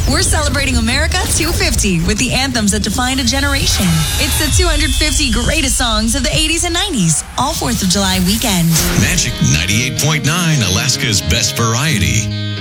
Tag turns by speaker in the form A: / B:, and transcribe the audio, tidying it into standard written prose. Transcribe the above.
A: We're celebrating America 250 with the anthems that defined a generation. It's the 250 greatest songs of the 80s and 90s, all 4th of July weekend.
B: Magic 98.9, Alaska's best variety.